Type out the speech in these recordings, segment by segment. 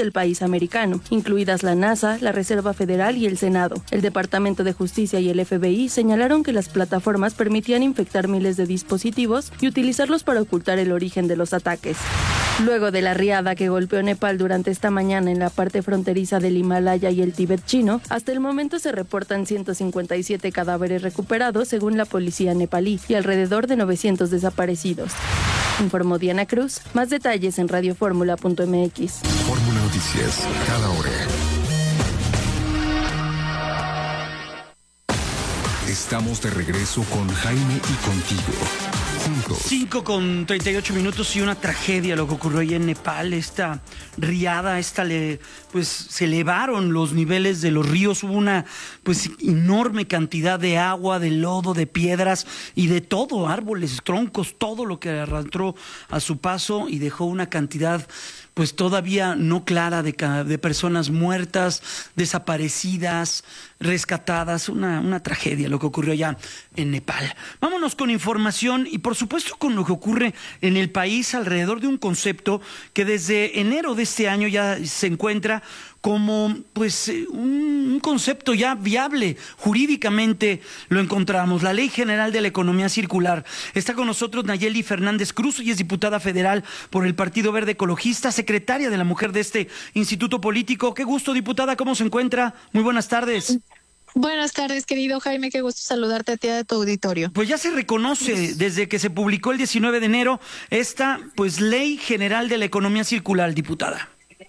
del país americano, incluidas la NASA, la Reserva Federal y el Senado. El Departamento de Justicia y el FBI señalaron que las plataformas permitían infectar miles de dispositivos y utilizarlos para ocultar el origen de los ataques. Luego de la riada que golpeó Nepal durante esta mañana en la parte fronteriza del Himalaya y el Tíbet chino, hasta el momento se reportan 157 cadáveres recuperados según la policía nepalí y alrededor de 900 desaparecidos. Informó Diana Cruz. Más detalles en radioformula.mx. Fórmula Noticias, cada hora. Estamos de regreso con Jaime y contigo. Juntos. 5:38 y una tragedia lo que ocurrió ahí en Nepal. Esta riada, pues se elevaron los niveles de los ríos, hubo una pues enorme cantidad de agua, de lodo, de piedras y de todo, árboles, troncos, todo lo que arrastró a su paso y dejó una cantidad pues todavía no clara de personas muertas, desaparecidas, rescatadas, una tragedia lo que ocurrió allá en Nepal. Vámonos con información y por supuesto con lo que ocurre en el país alrededor de un concepto que desde enero de este año ya se encuentra como pues un concepto ya viable, jurídicamente lo encontramos, la Ley General de la Economía Circular. Está con nosotros Nayeli Fernández Cruz, ella es diputada federal por el Partido Verde Ecologista, secretaria de la Mujer de este instituto político. Qué gusto, diputada, ¿cómo se encuentra? Muy buenas tardes. Buenas tardes, querido Jaime, qué gusto saludarte a ti y a tu auditorio. Pues ya se reconoce desde que se publicó el 19 de enero esta pues Ley General de la Economía Circular, diputada.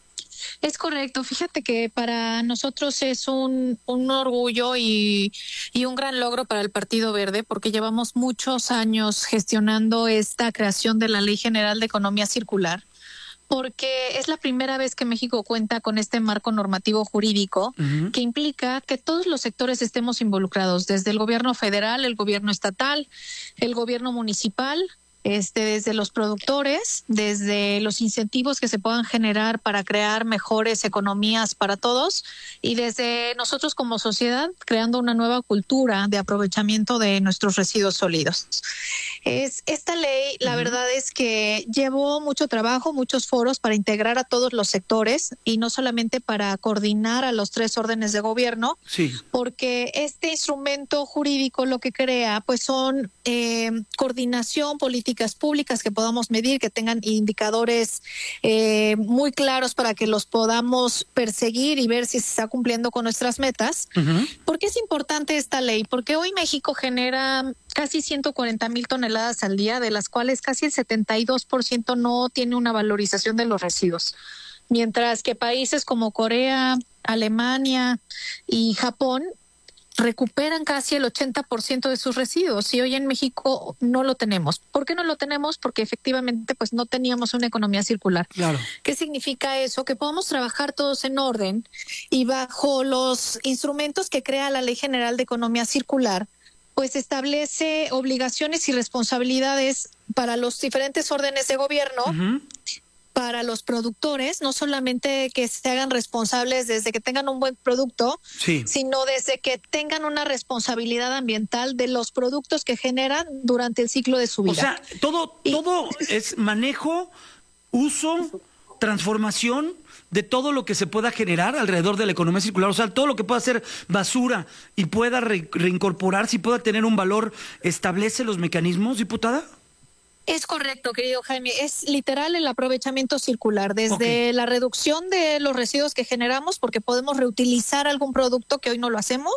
Es correcto, fíjate que para nosotros es un orgullo y un gran logro para el Partido Verde, porque llevamos muchos años gestionando esta creación de la Ley General de Economía Circular, porque es la primera vez que México cuenta con este marco normativo jurídico que implica que todos los sectores estemos involucrados, desde el gobierno federal, el gobierno estatal, el gobierno municipal, desde los productores, desde los incentivos que se puedan generar para crear mejores economías para todos y desde nosotros como sociedad creando una nueva cultura de aprovechamiento de nuestros residuos sólidos. Esta ley, la verdad es que llevó mucho trabajo, muchos foros para integrar a todos los sectores y no solamente para coordinar a los 3 órdenes de gobierno, porque este instrumento jurídico lo que crea pues son coordinación, políticas públicas que podamos medir, que tengan indicadores muy claros para que los podamos perseguir y ver si se está cumpliendo con nuestras metas. ¿Por qué es importante esta ley? Porque hoy México genera casi 140,000 toneladas al día, de las cuales casi el 72% no tiene una valorización de los residuos. Mientras que países como Corea, Alemania y Japón recuperan casi el 80% de sus residuos y hoy en México no lo tenemos. ¿Por qué no lo tenemos? Porque efectivamente pues no teníamos una economía circular. Claro. ¿Qué significa eso? Que podamos trabajar todos en orden y bajo los instrumentos que crea la Ley General de Economía Circular, pues establece obligaciones y responsabilidades para los diferentes órdenes de gobierno, para los productores, no solamente que se hagan responsables desde que tengan un buen producto, sino desde que tengan una responsabilidad ambiental de los productos que generan durante el ciclo de su vida. O sea, todo es manejo, uso, transformación de todo lo que se pueda generar alrededor de la economía circular, o sea, todo lo que pueda ser basura y pueda reincorporarse y pueda tener un valor, ¿establece los mecanismos, diputada? Es correcto, querido Jaime. Es literal el aprovechamiento circular, desde la reducción de los residuos que generamos, porque podemos reutilizar algún producto que hoy no lo hacemos,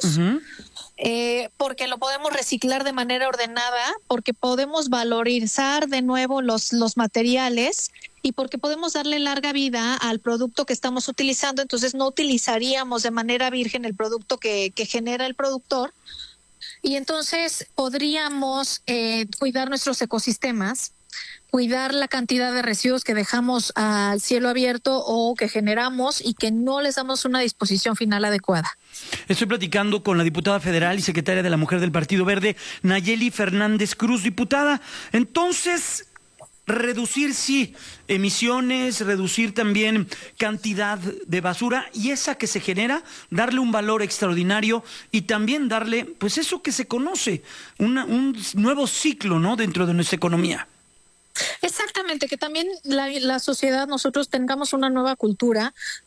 porque lo podemos reciclar de manera ordenada, porque podemos valorizar de nuevo los materiales y porque podemos darle larga vida al producto que estamos utilizando. Entonces no utilizaríamos de manera virgen el producto que genera el productor. Y entonces podríamos cuidar nuestros ecosistemas, cuidar la cantidad de residuos que dejamos al cielo abierto o que generamos y que no les damos una disposición final adecuada. Estoy platicando con la diputada federal y secretaria de la Mujer del Partido Verde, Nayeli Fernández Cruz. Diputada, entonces, reducir emisiones, reducir también cantidad de basura y esa que se genera, darle un valor extraordinario y también darle, pues eso que se conoce, un nuevo ciclo, ¿no?, dentro de nuestra economía. Exactamente, que también la sociedad, nosotros tengamos una nueva cultura